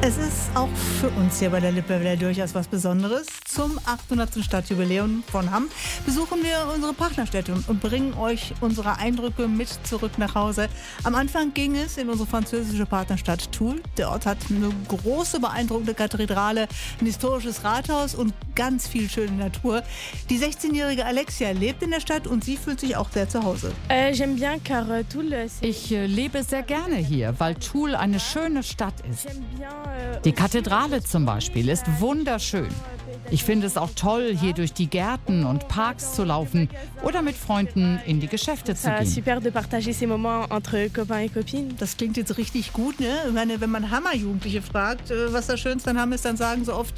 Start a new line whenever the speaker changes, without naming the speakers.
Es ist auch für uns hier bei der Lippewelle durchaus was Besonderes. Zum 800. Stadtjubiläum von Hamm besuchen wir unsere Partnerstädte und bringen euch unsere Eindrücke mit zurück nach Hause. Am Anfang ging es in unsere französische Partnerstadt Toul. Der Ort hat eine große, beeindruckende Kathedrale, ein historisches Rathaus und ganz viel schöne Natur. Die 16-jährige Alexia lebt in der Stadt und sie fühlt sich auch sehr zu Hause.
Ich lebe sehr gerne hier, weil Toul eine schöne Stadt ist. Die Kathedrale zum Beispiel ist wunderschön. Ich finde es auch toll, hier durch die Gärten und Parks zu laufen oder mit Freunden in die Geschäfte zu gehen.
Das klingt jetzt richtig gut, ne? Ich meine, wenn man Hammer-Jugendliche fragt, was das Schönste an Hamm ist, dann sagen sie oft